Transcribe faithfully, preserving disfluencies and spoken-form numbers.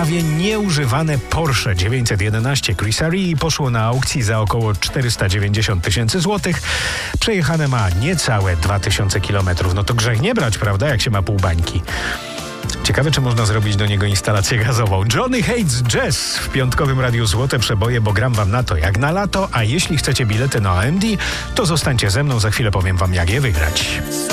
prawie nieużywane Porsche dziewięćset jedenaście Chrisa Ree poszło na aukcji za około czterysta dziewięćdziesiąt tysięcy złotych. Przejechane ma niecałe dwa tysiące kilometrów. No to grzech nie brać, prawda, jak się ma pół bańki. Ciekawe, czy można zrobić do niego instalację gazową. Johnny Hates Jazz w piątkowym Radiu Złote Przeboje, bo gram wam na to jak na lato, a jeśli chcecie bilety na O M D, to zostańcie ze mną, za chwilę powiem wam, jak je wygrać.